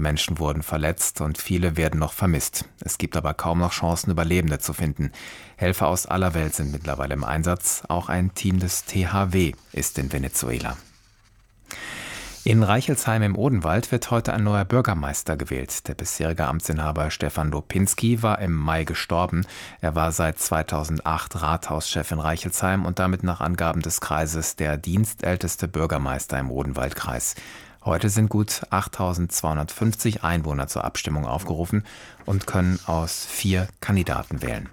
Menschen wurden verletzt und viele werden noch vermisst. Es gibt aber kaum noch Chancen, Überlebende zu finden. Helfer aus aller Welt sind mittlerweile im Einsatz. Auch ein Team des THW ist in Venezuela. In Reichelsheim im Odenwald wird heute ein neuer Bürgermeister gewählt. Der bisherige Amtsinhaber Stefan Lopinski war im Mai gestorben. Er war seit 2008 Rathauschef in Reichelsheim und damit nach Angaben des Kreises der dienstälteste Bürgermeister im Odenwaldkreis. Heute sind gut 8.250 Einwohner zur Abstimmung aufgerufen und können aus 4 Kandidaten wählen.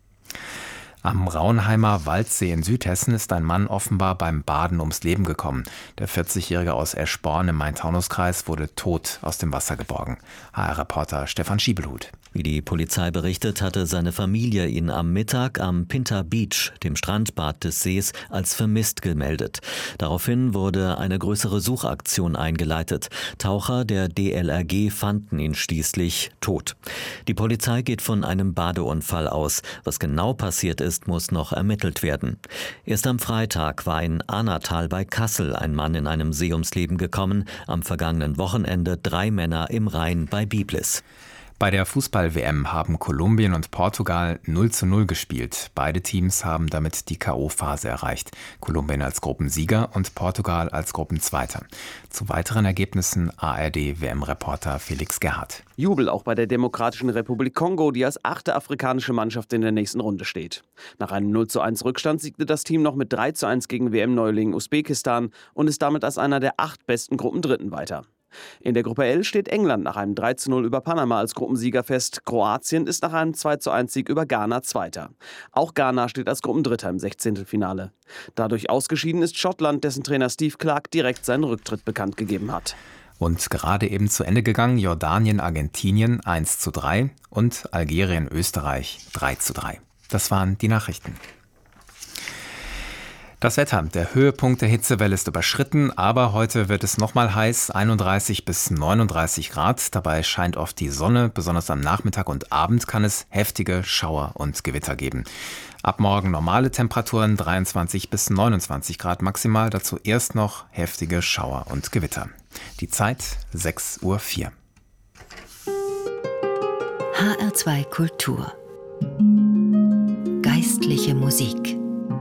Am Raunheimer Waldsee in Südhessen ist ein Mann offenbar beim Baden ums Leben gekommen. Der 40-Jährige aus Eschborn im Main-Taunus-Kreis wurde tot aus dem Wasser geborgen. HR-Reporter Stefan Schiebelhut. Wie die Polizei berichtet, hatte seine Familie ihn am Mittag am Pinter Beach, dem Strandbad des Sees, als vermisst gemeldet. Daraufhin wurde eine größere Suchaktion eingeleitet. Taucher der DLRG fanden ihn schließlich tot. Die Polizei geht von einem Badeunfall aus. Was genau passiert ist, muss noch ermittelt werden. Erst am Freitag war in Ahnatal bei Kassel ein Mann in einem See ums Leben gekommen. Am vergangenen Wochenende 3 Männer im Rhein bei Biblis. Bei der Fußball-WM haben Kolumbien und Portugal 0:0 gespielt. Beide Teams haben damit die K.O.-Phase erreicht. Kolumbien als Gruppensieger und Portugal als Gruppenzweiter. Zu weiteren Ergebnissen ARD-WM-Reporter Felix Gerhardt. Jubel auch bei der Demokratischen Republik Kongo, die als 8. afrikanische Mannschaft in der nächsten Runde steht. Nach einem 0:1 Rückstand siegte das Team noch mit 3:1 gegen WM-Neuling Usbekistan und ist damit als einer der 8 besten Gruppendritten weiter. In der Gruppe L steht England nach einem 3:0 über Panama als Gruppensieger fest. Kroatien ist nach einem 2:1 über Ghana Zweiter. Auch Ghana steht als Gruppendritter im 16. Dadurch ausgeschieden ist Schottland, dessen Trainer Steve Clarke direkt seinen Rücktritt bekannt gegeben hat. Und gerade eben zu Ende gegangen Jordanien, Argentinien 1:3 und Algerien, Österreich 3:3. Das waren die Nachrichten. Das Wetter. Der Höhepunkt der Hitzewelle ist überschritten, aber heute wird es nochmal heiß, 31 bis 39 Grad. Dabei scheint oft die Sonne, besonders am Nachmittag und Abend kann es heftige Schauer und Gewitter geben. Ab morgen normale Temperaturen, 23 bis 29 Grad maximal, dazu erst noch heftige Schauer und Gewitter. Die Zeit 6:04 Uhr. HR2 Kultur. Geistliche Musik.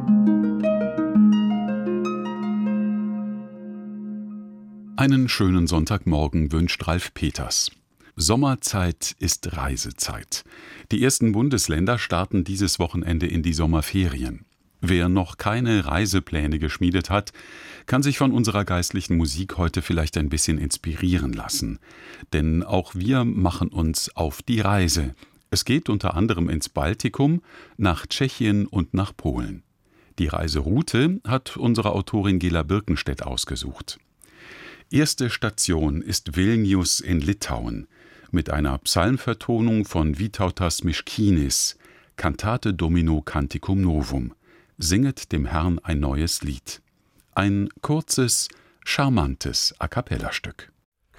Einen schönen Sonntagmorgen wünscht Ralf Peters. Sommerzeit ist Reisezeit. Die ersten Bundesländer starten dieses Wochenende in die Sommerferien. Wer noch keine Reisepläne geschmiedet hat, kann sich von unserer geistlichen Musik heute vielleicht ein bisschen inspirieren lassen. Denn auch wir machen uns auf die Reise. Es geht unter anderem ins Baltikum, nach Tschechien und nach Polen. Die Reiseroute hat unsere Autorin Gela Birkenstedt ausgesucht. Erste Station ist Vilnius in Litauen mit einer Psalmvertonung von Vytautas Miškinis, Cantate Domino Canticum Novum, singet dem Herrn ein neues Lied. Ein kurzes, charmantes A-cappella-Stück.